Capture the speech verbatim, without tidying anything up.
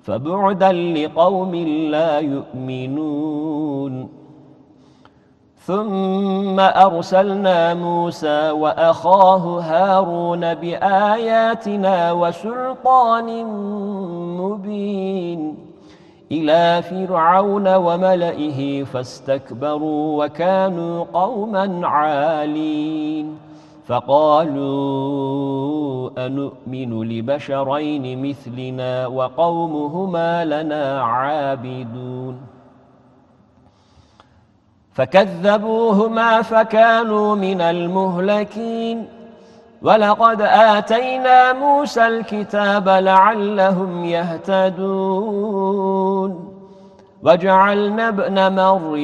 فبعدا لقوم لا يؤمنون. ثم أرسلنا موسى وأخاه هارون بآياتنا وسلطان مبين إلى فرعون وملئه فاستكبروا وكانوا قوما عالين فقالوا أنؤمن لبشرين مثلنا وقومهما لنا عابدون فكذبوهما فكانوا من المهلكين. ولقد آتينا موسى الكتاب لعلهم يهتدون وجعلنا ابن مريم